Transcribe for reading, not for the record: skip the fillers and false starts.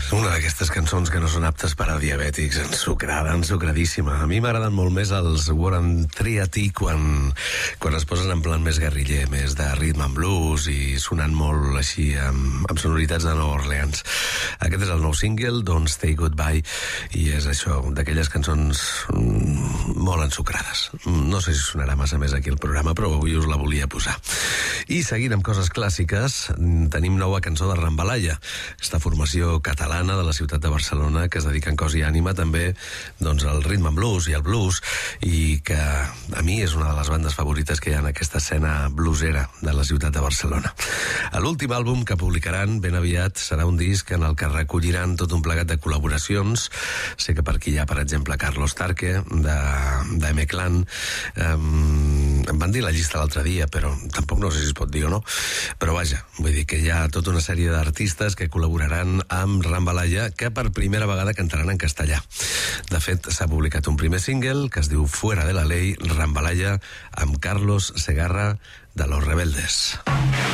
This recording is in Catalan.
Una d'aquestes cançons que no són aptes per a diabètics, ensucradíssima. A mi m'agraden molt més els War and Triatí quan es posen en plan més guerriller, més de rhythm and blues i sonant molt així amb sonoritats de Nova Orleans. Aquest és el nou single, Don't Stay Goodbye, i és això, d'aquelles cançons molt ensucrades. No sé si sonarà massa més aquí al programa, però avui us la volia posar. I seguint amb coses clàssiques, tenim nova cançó de Rambalaya, aquesta formació catalana de la ciutat de Barcelona que es dedica en cos i ànima també doncs al rhythm and blues i al blues, i que a mi és una de les bandes favorites que hi ha en aquesta escena bluesera de la ciutat de Barcelona. L'últim àlbum que publicaran ben aviat serà un disc en el que recolliran tot un plegat de col·laboracions. Sé que per aquí hi ha, per exemple, Carlos Tarque de M-Clan. Em van dir la llista l'altre dia, però tampoc no sé si es pot dir o no, però vaja, vull dir que hi ha tota una sèrie d'artistes que col·laboraran amb Rambalaya, que per primera vegada cantaran en castellà. De fet, s'ha publicat un primer single que es diu Fuera de la Ley, Rambalaya amb Carlos Segarra de Los Rebeldes.